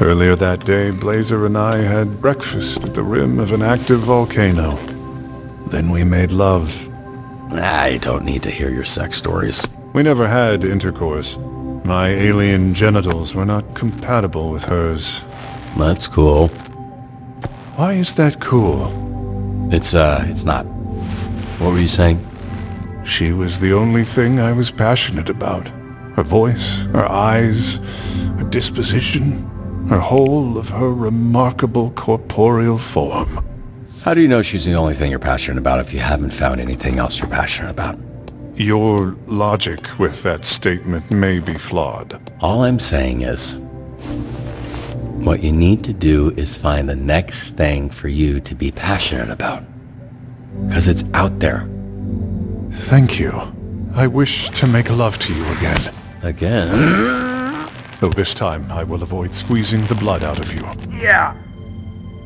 Earlier that day, Blazer and I had breakfast at the rim of an active volcano. Then we made love. I don't need to hear your sex stories. We never had intercourse. My alien genitals were not compatible with hers. That's cool. Why is that cool? It's not. What were you saying? She was the only thing I was passionate about. Her voice, her eyes, her disposition, her whole of her remarkable corporeal form. How do you know she's the only thing you're passionate about if you haven't found anything else you're passionate about? Your logic with that statement may be flawed. All I'm saying is, what you need to do is find the next thing for you to be passionate about. Because it's out there. Thank you. I wish to make love to you again. Again? Though this time I will avoid squeezing the blood out of you. Yeah.